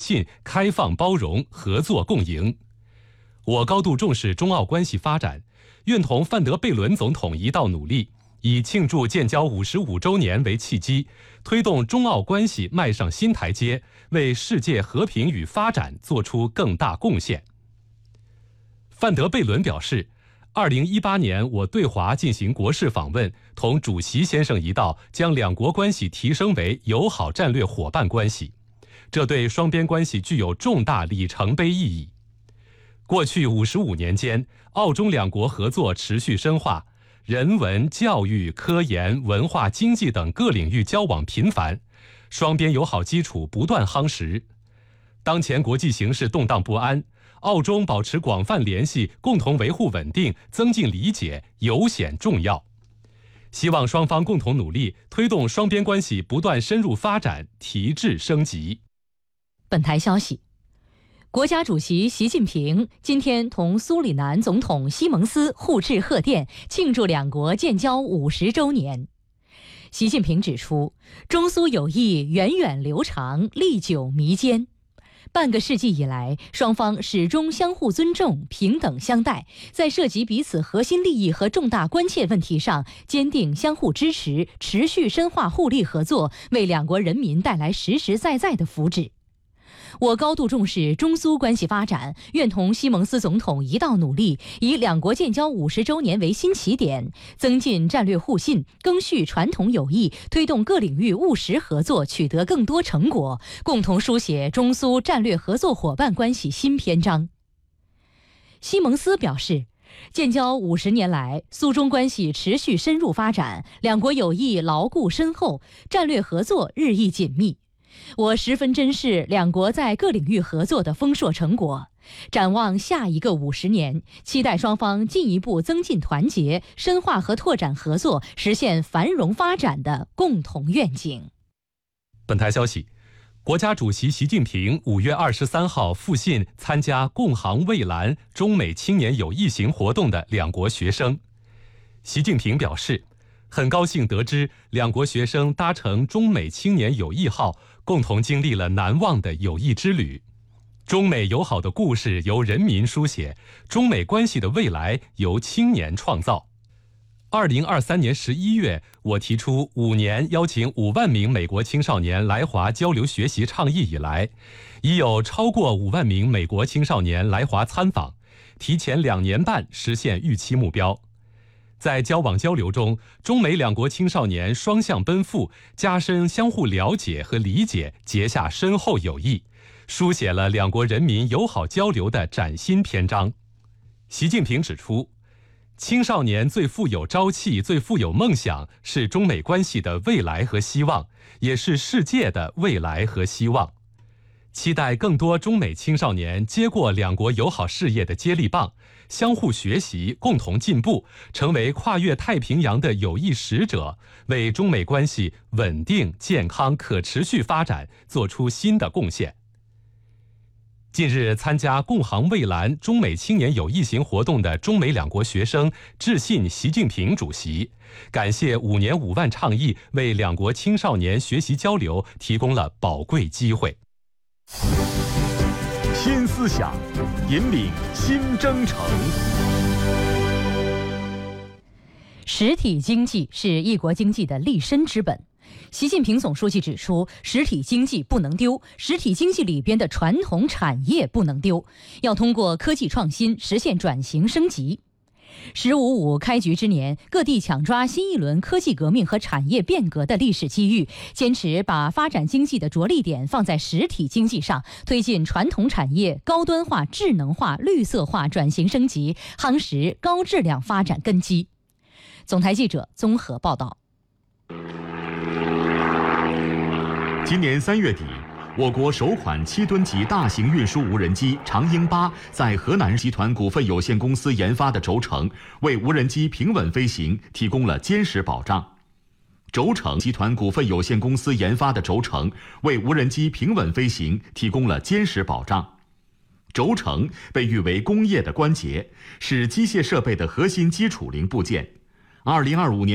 信、开放包容、合作共赢。我高度重视中澳关系发展，愿同范德贝伦总统一道努力，以庆祝建交55周年为契机，推动中澳关系迈上新台阶，为世界和平与发展做出更大贡献。范德贝伦表示，2018年我对华进行国事访问，同主席先生一道将两国关系提升为友好战略伙伴关系，这对双边关系具有重大里程碑意义。过去55年间，澳中两国合作持续深化，人文、教育、科研、文化、经济等各领域交往频繁，双边友好基础不断夯实。当前国际形势动荡不安，澳中保持广泛联系，共同维护稳定，增进理解，尤显重要。希望双方共同努力，推动双边关系不断深入发展，提质升级。 本台消息，国家主席习近平今天同苏里南总统西蒙斯互致贺电，庆祝两国建交50周年。习近平指出，中苏友谊源远流长，历久弥坚。半个世纪以来，双方始终相互尊重、平等相待，在涉及彼此核心利益和重大关切问题上坚定相互支持，持续深化互利合作，为两国人民带来实实在在的福祉。我高度重视中苏关系发展，愿同西蒙斯总统一道努力，以两国建交50周年为新起点，增进战略互信，赓续传统友谊，推动各领域务实合作取得更多成果，共同书写中苏战略合作伙伴关系新篇章。西蒙斯表示，建交50年来，苏中关系持续深入发展，两国友谊牢固深厚，战略合作日益紧密。我十分珍视两国在各领域合作的丰硕成果，展望下一个50年，期待双方进一步增进团结，深化和拓展合作，实现繁荣发展的共同愿景。 本台消息，国家主席习近平5月23号复信参加共航蔚蓝中美青年友谊行活动的两国学生。习近平表示，很高兴得知两国学生搭乘中美青年友谊号，共同经历了难忘的友谊之旅。中美友好的故事由人民书写，中美关系的未来由青年创造。2023年11月，我提出5年邀请5万名美国青少年来华交流学习倡议以来，已有超过5万名美国青少年来华参访，提前2年半实现预期目标。在交往交流中，中美两国青少年双向奔赴，加深相互了解和理解，结下深厚友谊，书写了两国人民友好交流的崭新篇章。习近平指出，青少年最富有朝气、最富有梦想，是中美关系的未来和希望，也是世界的未来和希望。期待更多中美青少年接过两国友好事业的接力棒，相互学习，共同进步，成为跨越太平洋的友谊使者，为中美关系稳定、健康、可持续发展做出新的贡献。近日参加共航蔚蓝中美青年友谊行活动的中美两国学生致信习近平主席，感谢5年5万倡议为两国青少年学习交流提供了宝贵机会。 新思想，引领新征程。 实体经济是一国经济的立身之本。习近平总书记指出，实体经济不能丢，实体经济里边的传统产业不能丢，要通过科技创新实现转型升级。“15+5”开局之年，各地抢抓新一轮科技革命和产业变革的历史机遇，坚持把发展经济的着力点放在实体经济上，推进传统产业高端化、智能化、绿色化转型升级，夯实高质量发展根基。总台记者综合报道。 今年3月底，我国首款7吨级大型运输无人机长鹰8在河南集团股份有限公司研发的轴承，为无人机平稳飞行提供了坚实保障。轴承集团股份有限公司研发的轴承，为无人机平稳飞行提供了坚实保障。轴承被誉为工业的关节，是机械设备的核心基础零部件。2025年